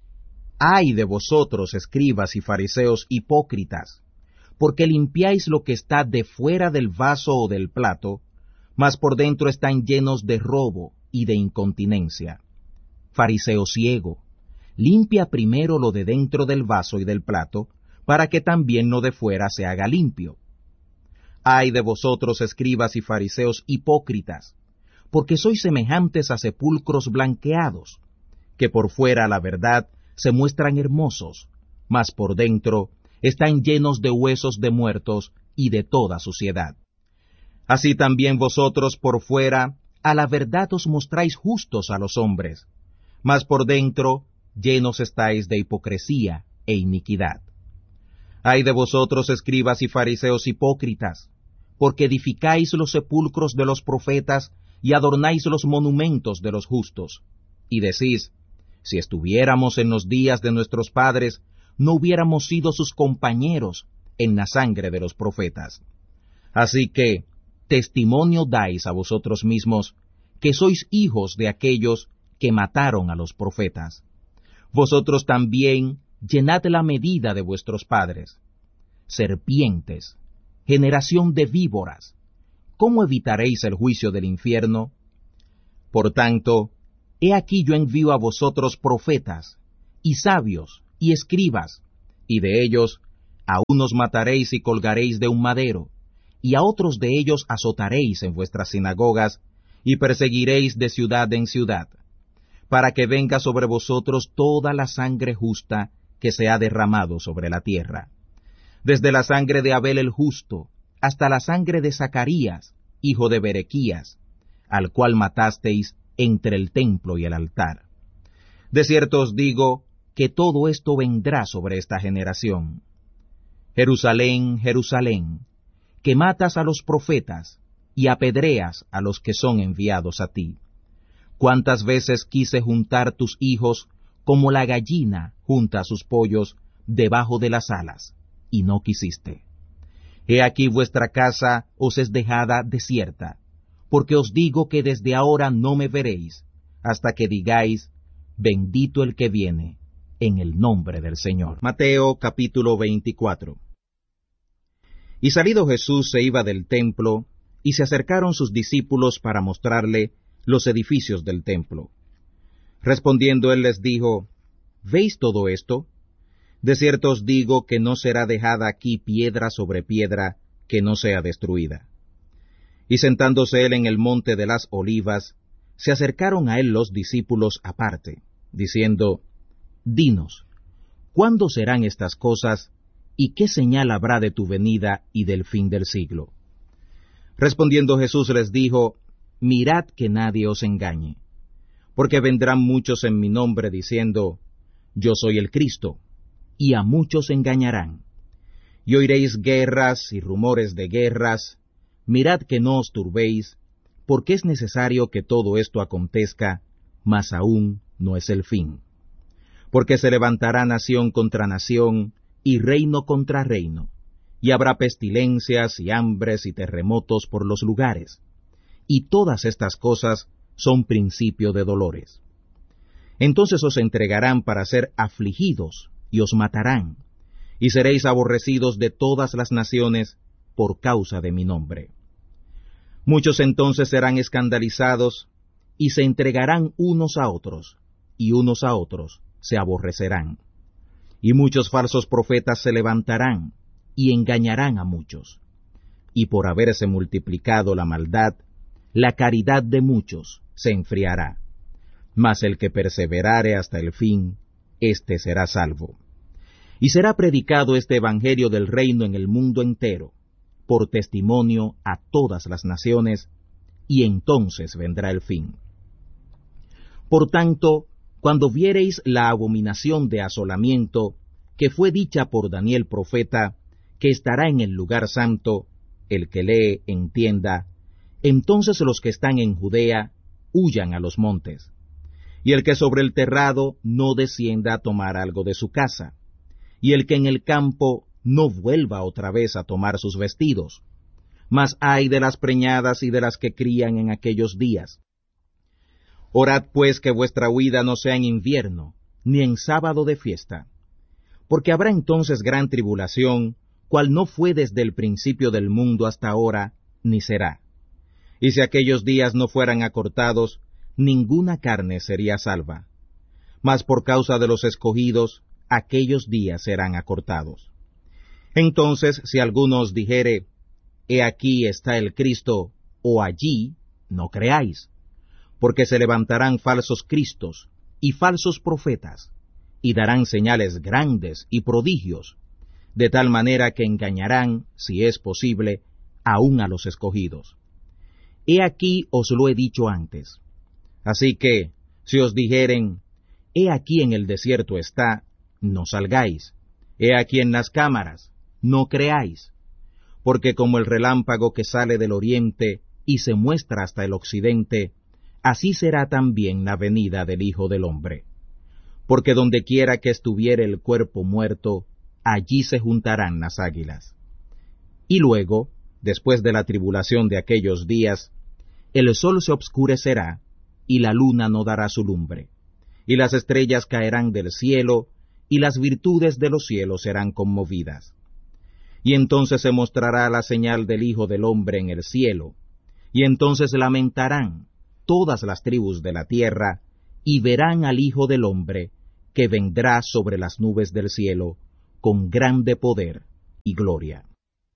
Ay de vosotros, escribas y fariseos hipócritas, porque limpiáis lo que está de fuera del vaso o del plato, mas por dentro están llenos de robo y de incontinencia. Fariseo ciego, limpia primero lo de dentro del vaso y del plato, para que también lo de fuera se haga limpio. Ay de vosotros, escribas y fariseos hipócritas, porque sois semejantes a sepulcros blanqueados, que por fuera, la verdad, se muestran hermosos, mas por dentro están llenos de huesos de muertos y de toda suciedad. Así también vosotros por fuera, a la verdad os mostráis justos a los hombres, mas por dentro llenos estáis de hipocresía e iniquidad. Ay de vosotros, escribas y fariseos hipócritas, porque edificáis los sepulcros de los profetas y adornáis los monumentos de los justos, y decís, si estuviéramos en los días de nuestros padres, no hubiéramos sido sus compañeros en la sangre de los profetas. Así que, testimonio dais a vosotros mismos, que sois hijos de aquellos que mataron a los profetas. Vosotros también llenad la medida de vuestros padres. Serpientes, generación de víboras, ¿cómo evitaréis el juicio del infierno? Por tanto, He aquí yo envío a vosotros profetas, y sabios, y escribas, y de ellos a unos mataréis y colgaréis de un madero, y a otros de ellos azotaréis en vuestras sinagogas, y perseguiréis de ciudad en ciudad, para que venga sobre vosotros toda la sangre justa que se ha derramado sobre la tierra, desde la sangre de Abel el justo, hasta la sangre de Zacarías, hijo de Berequías, al cual matasteis entre el templo y el altar. De cierto os digo que todo esto vendrá sobre esta generación. Jerusalén, Jerusalén, que matas a los profetas y apedreas a los que son enviados a ti. Cuántas veces quise juntar tus hijos como la gallina junta sus pollos debajo de las alas, y no quisiste. He aquí vuestra casa os es dejada desierta, porque os digo que desde ahora no me veréis, hasta que digáis, bendito el que viene, en el nombre del Señor. Mateo capítulo veinticuatro. Y salido Jesús se iba del templo, y se acercaron sus discípulos para mostrarle los edificios del templo. Respondiendo él les dijo, ¿veis todo esto? De cierto os digo que no será dejada aquí piedra sobre piedra que no sea destruida. Y sentándose él en el monte de las olivas, se acercaron a él los discípulos aparte, diciendo, Dinos, ¿cuándo serán estas cosas, y qué señal habrá de tu venida y del fin del siglo? Respondiendo Jesús les dijo, Mirad que nadie os engañe, porque vendrán muchos en mi nombre diciendo, Yo soy el Cristo, y a muchos engañarán. Y oiréis guerras y rumores de guerras. Mirad que no os turbéis, porque es necesario que todo esto acontezca, mas aún no es el fin. Porque se levantará nación contra nación, y reino contra reino, y habrá pestilencias y hambres y terremotos por los lugares. Y todas estas cosas son principio de dolores. Entonces os entregarán para ser afligidos, y os matarán, y seréis aborrecidos de todas las naciones por causa de mi nombre. Muchos entonces serán escandalizados, y se entregarán unos a otros, y unos a otros se aborrecerán. Y muchos falsos profetas se levantarán, y engañarán a muchos. Y por haberse multiplicado la maldad, la caridad de muchos se enfriará. Mas el que perseverare hasta el fin, éste será salvo. Y será predicado este evangelio del reino en el mundo entero, por testimonio a todas las naciones, y entonces vendrá el fin. Por tanto, cuando viereis la abominación de asolamiento, que fue dicha por Daniel profeta, que estará en el lugar santo, el que lee entienda, entonces los que están en Judea huyan a los montes, y el que sobre el terrado no descienda a tomar algo de su casa, y el que en el campo no vuelva otra vez a tomar sus vestidos. Mas ay de las preñadas y de las que crían en aquellos días. Orad pues que vuestra huida no sea en invierno, ni en sábado de fiesta, porque habrá entonces gran tribulación, cual no fue desde el principio del mundo hasta ahora, ni será. Y si aquellos días no fueran acortados, ninguna carne sería salva. Mas por causa de los escogidos, aquellos días serán acortados. Entonces, si alguno os dijere, He aquí está el Cristo, o allí, no creáis, porque se levantarán falsos cristos y falsos profetas, y darán señales grandes y prodigios, de tal manera que engañarán, si es posible, aun a los escogidos. He aquí os lo he dicho antes. Así que, si os dijeren, He aquí en el desierto está, no salgáis. He aquí en las cámaras, no creáis. Porque como el relámpago que sale del oriente y se muestra hasta el occidente, así será también la venida del Hijo del Hombre. Porque donde quiera que estuviere el cuerpo muerto, allí se juntarán las águilas. Y luego, después de la tribulación de aquellos días, el sol se obscurecerá, y la luna no dará su lumbre, y las estrellas caerán del cielo, y las virtudes de los cielos serán conmovidas. Y entonces se mostrará la señal del Hijo del Hombre en el cielo, y entonces lamentarán todas las tribus de la tierra, y verán al Hijo del Hombre, que vendrá sobre las nubes del cielo, con grande poder y gloria.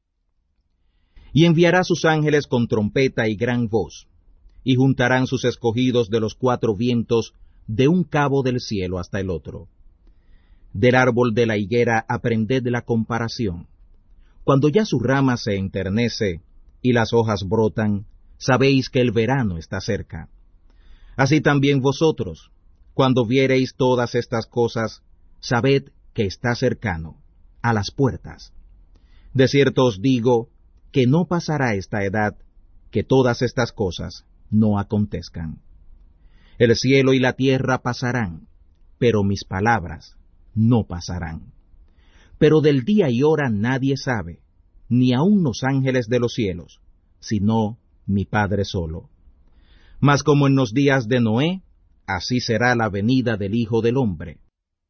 Y enviará sus ángeles con trompeta y gran voz, y juntarán sus escogidos de los cuatro vientos, de un cabo del cielo hasta el otro. Del árbol de la higuera aprended la comparación. Cuando ya su rama se enternece y las hojas brotan, sabéis que el verano está cerca. Así también vosotros, cuando viereis todas estas cosas, sabed que está cercano, a las puertas. De cierto os digo, que no pasará esta edad, que todas estas cosas no acontezcan. El cielo y la tierra pasarán, pero mis palabras no pasarán. Pero del día y hora nadie sabe, ni aun los ángeles de los cielos, sino mi Padre solo. Mas como en los días de Noé, así será la venida del Hijo del Hombre.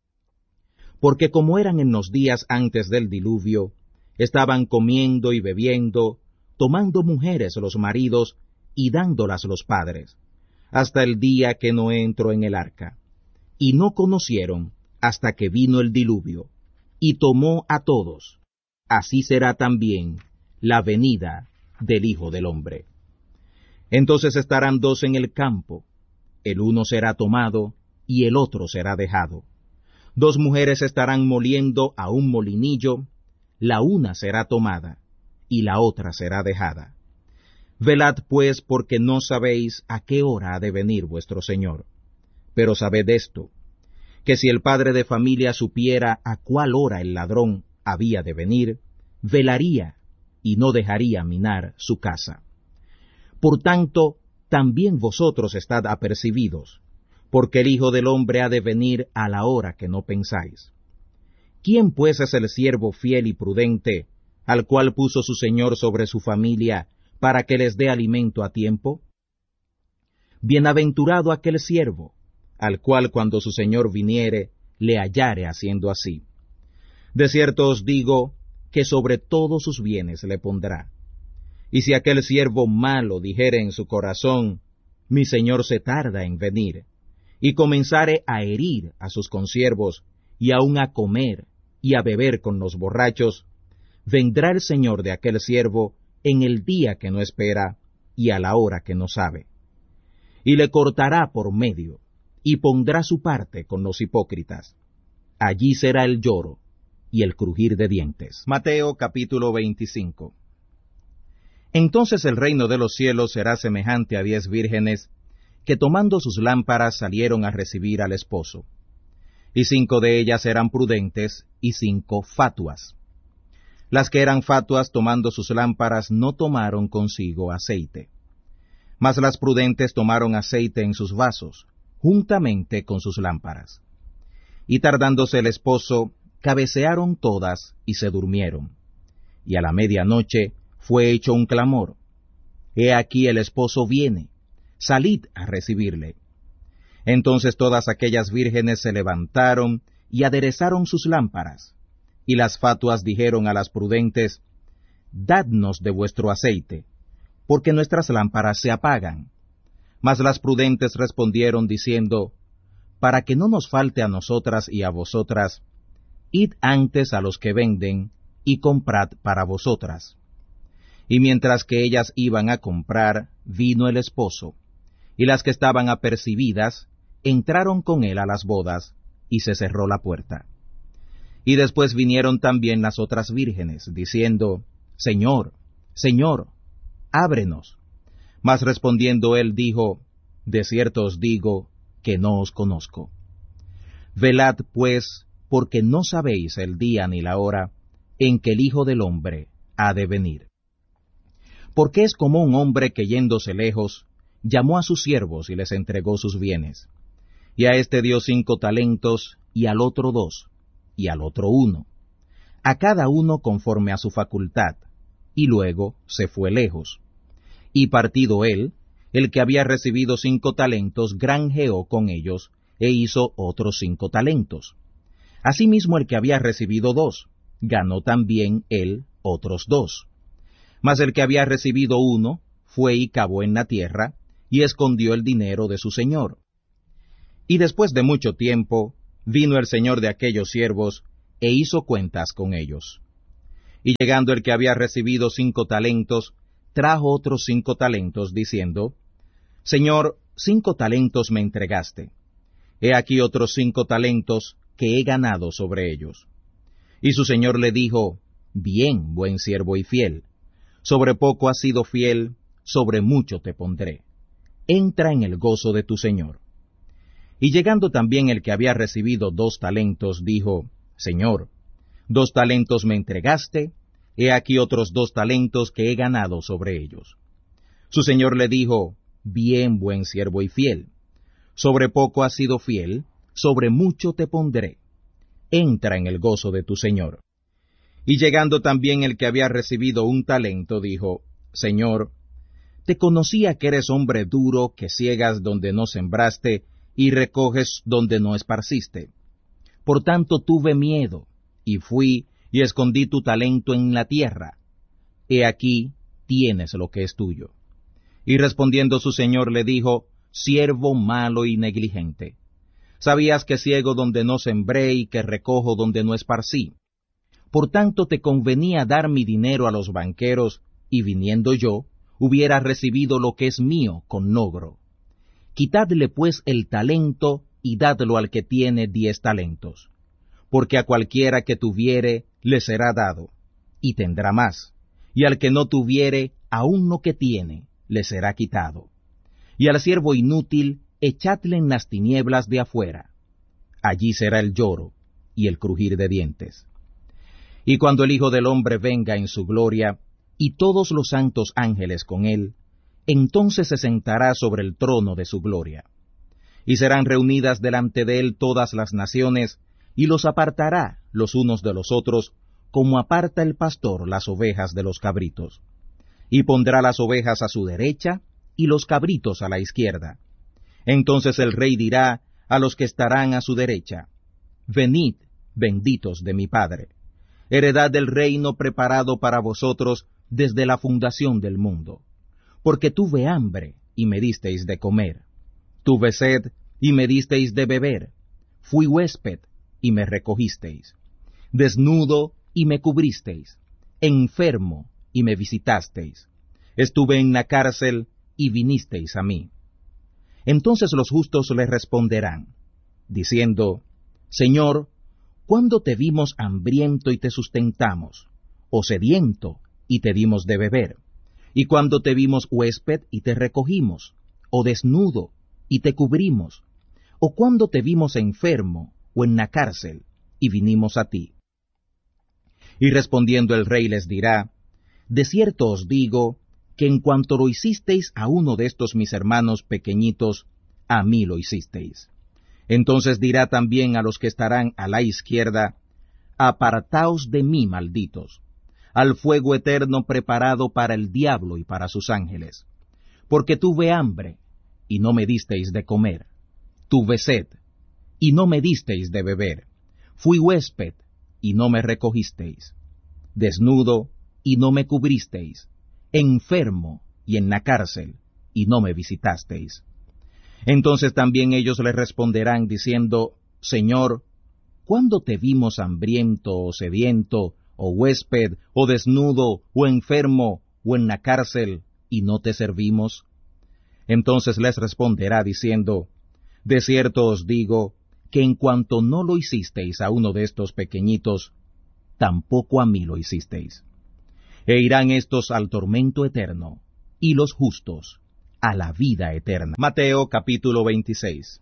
Porque como eran en los días antes del diluvio, estaban comiendo y bebiendo, tomando mujeres los maridos y dándolas los padres, hasta el día que Noé entró en el arca. Y no conocieron hasta que vino el diluvio, y tomó a todos. Así será también la venida del Hijo del Hombre. Entonces estarán dos en el campo, el uno será tomado, y el otro será dejado. Dos mujeres estarán moliendo a un molinillo, la una será tomada, y la otra será dejada. Velad pues, porque no sabéis a qué hora ha de venir vuestro Señor. Pero sabed esto, que si el padre de familia supiera a cuál hora el ladrón había de venir, velaría y no dejaría minar su casa. Por tanto, también vosotros estad apercibidos, porque el Hijo del Hombre ha de venir a la hora que no pensáis. ¿Quién pues es el siervo fiel y prudente, al cual puso su Señor sobre su familia, para que les dé alimento a tiempo? Bienaventurado aquel siervo, al cual cuando su Señor viniere, le hallare haciendo así. De cierto os digo, que sobre todos sus bienes le pondrá. Y si aquel siervo malo dijere en su corazón, mi Señor se tarda en venir, y comenzare a herir a sus consiervos, y aun a comer y a beber con los borrachos, vendrá el Señor de aquel siervo en el día que no espera, y a la hora que no sabe. Y le cortará por medio, y pondrá su parte con los hipócritas. Allí será el lloro y el crujir de dientes. Mateo capítulo veinticinco. Entonces el reino de los cielos será semejante a diez vírgenes, que tomando sus lámparas salieron a recibir al esposo. Y cinco de ellas eran prudentes, y cinco fatuas. Las que eran fatuas tomando sus lámparas no tomaron consigo aceite. Mas las prudentes tomaron aceite en sus vasos, juntamente con sus lámparas. Y tardándose el esposo, cabecearon todas y se durmieron. Y a la medianoche fue hecho un clamor: He aquí el esposo viene, salid a recibirle. Entonces todas aquellas vírgenes se levantaron y aderezaron sus lámparas. Y las fatuas dijeron a las prudentes: Dadnos de vuestro aceite, porque nuestras lámparas se apagan. Mas las prudentes respondieron diciendo: Para que no nos falte a nosotras y a vosotras, id antes a los que venden, y comprad para vosotras. Y mientras que ellas iban a comprar, vino el esposo, y las que estaban apercibidas entraron con él a las bodas, y se cerró la puerta. Y después vinieron también las otras vírgenes, diciendo: Señor, Señor, ábrenos. Mas respondiendo él dijo: De cierto os digo, que no os conozco. Velad pues, porque no sabéis el día ni la hora en que el Hijo del Hombre ha de venir. Porque es como un hombre que yéndose lejos, llamó a sus siervos y les entregó sus bienes. Y a éste dio cinco talentos, y al otro dos, y al otro uno, a cada uno conforme a su facultad, y luego se fue lejos. Y partido él, el que había recibido cinco talentos granjeó con ellos, e hizo otros cinco talentos. Asimismo el que había recibido dos, ganó también él otros dos. Mas el que había recibido uno, fue y cavó en la tierra, y escondió el dinero de su señor. Y después de mucho tiempo, vino el señor de aquellos siervos, e hizo cuentas con ellos. Y llegando el que había recibido cinco talentos, trajo otros cinco talentos, diciendo, Señor, cinco talentos me entregaste. He aquí otros cinco talentos que he ganado sobre ellos. Y su señor le dijo, Bien, buen siervo y fiel. Sobre poco has sido fiel, sobre mucho te pondré. Entra en el gozo de tu señor. Y llegando también el que había recibido dos talentos, dijo, Señor, dos talentos me entregaste, he aquí otros dos talentos que he ganado sobre ellos. Su señor le dijo, Bien, buen siervo y fiel. Sobre poco has sido fiel, sobre mucho te pondré. Entra en el gozo de tu señor. Y llegando también el que había recibido un talento, dijo, Señor, te conocía que eres hombre duro, que ciegas donde no sembraste, y recoges donde no esparciste. Por tanto tuve miedo, y fui, y escondí tu talento en la tierra. He aquí, tienes lo que es tuyo. Y respondiendo su señor le dijo, Siervo malo y negligente. Sabías que ciego donde no sembré, y que recojo donde no esparcí. Por tanto te convenía dar mi dinero a los banqueros, y viniendo yo, hubiera recibido lo que es mío con logro. Quitadle pues el talento, y dadlo al que tiene diez talentos. Porque a cualquiera que tuviere, le será dado, y tendrá más. Y al que no tuviere, aun lo que tiene, le será quitado. Y al siervo inútil, echadle en las tinieblas de afuera. Allí será el lloro, y el crujir de dientes. Y cuando el Hijo del Hombre venga en su gloria, y todos los santos ángeles con él, entonces se sentará sobre el trono de su gloria. Y serán reunidas delante de él todas las naciones, y los apartará los unos de los otros, como aparta el pastor las ovejas de los cabritos. Y pondrá las ovejas a su derecha, y los cabritos a la izquierda. Entonces el rey dirá a los que estarán a su derecha, Venid, benditos de mi Padre, heredad del reino preparado para vosotros desde la fundación del mundo. Porque tuve hambre, y me disteis de comer. Tuve sed, y me disteis de beber. Fui huésped, y me recogisteis. Desnudo, y me cubristeis. Enfermo, y me visitasteis. Estuve en la cárcel, y vinisteis a mí. Entonces los justos le responderán, diciendo, Señor, ¿cuándo te vimos hambriento y te sustentamos, o sediento y te dimos de beber? ¿Y cuándo te vimos huésped y te recogimos, o desnudo y te cubrimos? ¿O cuándo te vimos enfermo o en la cárcel y vinimos a ti? Y respondiendo el rey les dirá, De cierto os digo, que en cuanto lo hicisteis a uno de estos mis hermanos pequeñitos, a mí lo hicisteis. Entonces dirá también a los que estarán a la izquierda, Apartaos de mí, malditos, al fuego eterno preparado para el diablo y para sus ángeles. Porque tuve hambre, y no me disteis de comer. Tuve sed, y no me disteis de beber. Fui huésped, y no me recogisteis. Desnudo, y no me cubristeis. Enfermo, y en la cárcel, y no me visitasteis. Entonces también ellos le responderán diciendo, Señor, ¿cuándo te vimos hambriento o sediento, o huésped, o desnudo, o enfermo, o en la cárcel, y no te servimos? Entonces les responderá diciendo, De cierto os digo, que en cuanto no lo hicisteis a uno de estos pequeñitos, tampoco a mí lo hicisteis. E irán estos al tormento eterno, y los justos a la vida eterna. Mateo capítulo veintiséis.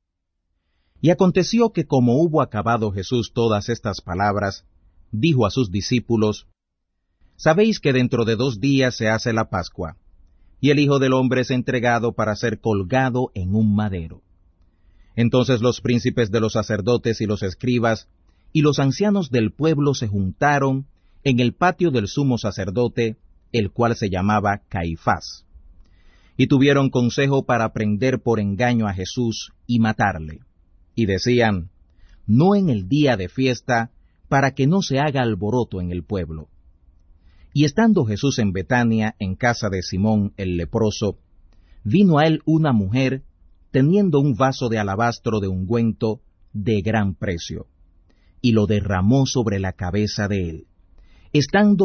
Y aconteció que como hubo acabado Jesús todas estas palabras, dijo a sus discípulos, Sabéis que dentro de dos días se hace la Pascua, y el Hijo del Hombre es entregado para ser colgado en un madero. Entonces los príncipes de los sacerdotes y los escribas, y los ancianos del pueblo se juntaron en el patio del sumo sacerdote, el cual se llamaba Caifás, y tuvieron consejo para prender por engaño a Jesús y matarle. Y decían, no en el día de fiesta, para que no se haga alboroto en el pueblo. Y estando Jesús en Betania, en casa de Simón el leproso, vino a él una mujer teniendo un vaso de alabastro de ungüento de gran precio, y lo derramó sobre la cabeza de él. Estando